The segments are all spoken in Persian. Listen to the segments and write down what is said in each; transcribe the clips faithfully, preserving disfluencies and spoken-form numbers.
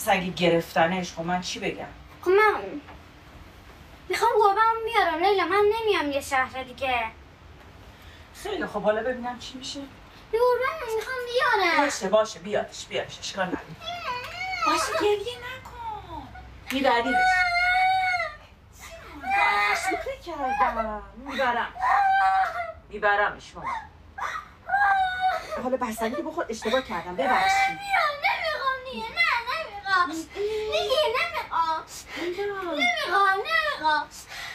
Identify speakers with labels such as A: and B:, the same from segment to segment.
A: مثلا اگه گرفتنش خب من چی بگم؟
B: خب من میخوام گربه‌مو بیارم لیلا، من نمیام یه شهر دیگه.
A: خیلی خب حالا ببینم چی میشه.
B: گربه‌مو میخوام بیارم.
A: باشه باشه بیارش بیارش اشکال نداره. باشه گریه نکن. میبریمش. شوخی کردم. میبرم. میبرمش مامان. حالا بستنی که بخور اشتباه کردم ببخشید.
B: نمیام نمیخوام دیگه نه نمیخوام. دیگه نمیخوام. نمیخوام نمیخوام.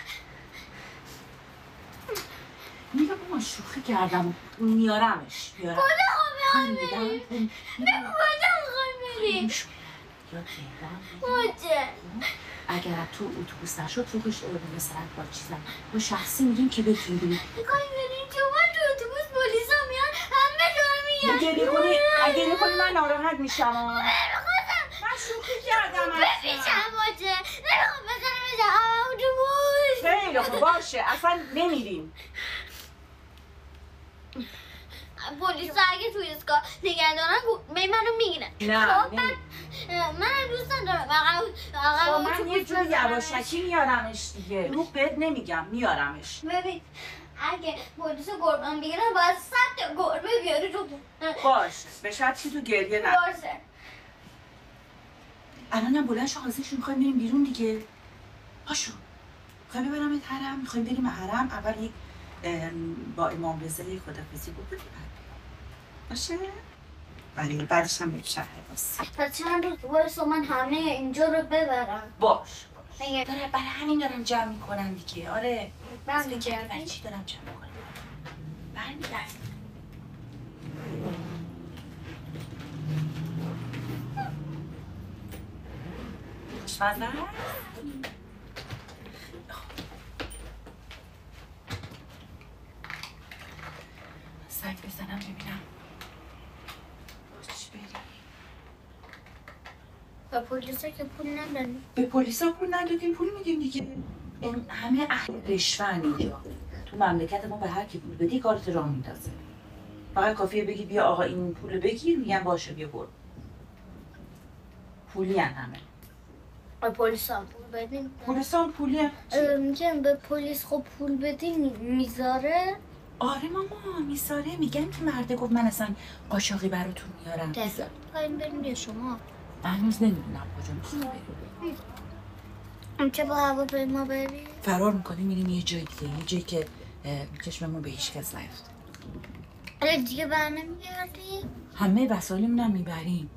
A: میگم مامان شوخی کردم میارمش میارم.
B: کجا خواهم بریم؟ بگو کجا میخوایم بریم؟
A: یا تهران
B: کجا؟
A: اگر تو اتوبوس نشد فوقش مثلا با چیزم با شخصی میگیم که بتونی بریم.
B: میخوایم بریم چون من تو اتوبوس پلیسا میان همه جا میگن.
A: گریه کنی گریه کنی من ناراحت میشم. من شوخی کردم اصلا.
B: بمیشم باشه. نمیخوام بزنم بزنم اتوبوس.
A: خیلی خوب باشه اصلا نمیریم.
B: پلیس اگه توی ایستگاه نگه دارن به منو میگیرن.
A: نه
B: خب من من دوست ندارم.
A: خب من یه جور یواشکی میارمش دیگه. رو بد نمیگم میارمش.
B: ببین اگه پلیس گربه بگیرن باید صد تا گربه بیاری رو.
A: باشه به شرط که تو گریه نه.
B: باشه.
A: الانم بلند شو حاضر شو میخوایم بریم بیرون دیگه. پاشو. میخوایم ببرمت حرم، میخوایم بریم حرم. اول یک با امام رضا یک خدافظی بکنیم. باشه؟ ولی بعدش هم بریم شهر باز.
B: پس چند روز وایسا من همه اینجا رو ببرم.
A: باش باش. داره برای همین دارم جمع میکنن دیگه. آره.
B: برمیگردی؟
A: چی دارم جمع میکنم؟ برمیگردی. خوشمزه هست؟ سنگ بزنم ببینم چی بریم.
B: به پلیسا که پول نداریم.
A: به پلیسا پول ندادیم پول میدیم دیگه. این همه اهل رشوه‌ان اینجا. تو مملکت ما به هر کی پول بدی کارت راه میندازه. فقط کافیه بگی بیا آقا این پول بگیر میگن باشه بیا برو. پولی ان همه.
B: به پلیس هم پول بدیم.
A: پلیس هم پولی ان.
B: میگم به پلیس خب پول بدیم میذاره.
A: آره ماما میذاره. میگن که مرده گفت من اصلا قاچاقی براتون میارم.
B: دفعه میخوایم بریم یا شما؟
A: من هنوز نمیدونم کجا میخوام بریم.
B: چه با هواپیما بریم؟
A: فرار میکنیم میریم یه جایی دیگه. یه جایی که چشممون به هیچ کس نیفته.
B: آره دیگه بر نمیگردی؟
A: همه وسایلمون هم میبریم.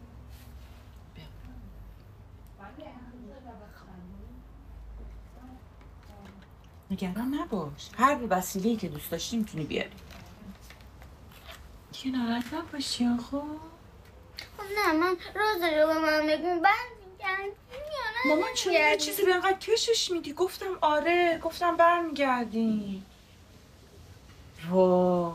A: نگران نباش. هر وسیله‌ای که دوست داشتی میتونی بیاری. که ناراحت نباشی آخو.
B: خب نه من روز رو به من بگیم برمیگردیم یا نه؟
A: مامان چرا یه چیزی به اینقدر کشش میدی؟ گفتم آره گفتم برمیگردیم. وا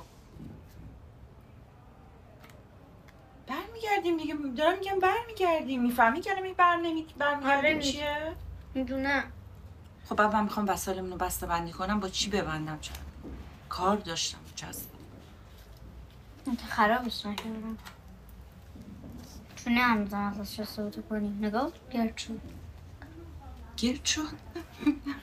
A: برمیگردیم دیگه. دارم میگم برمیگردیم. میفهمی کلمه بر نمی برمیگردیم چیه؟
B: میدونم.
A: خب بعد من میخوام وسایلمون رو بسته بندی کنم. با چی ببندم؟ چرا کار داشتم جذب.
B: انت خرابش نکردم چون نمیدونم ازش استفاده کنیم. نگاه گرد شد
A: گرد شد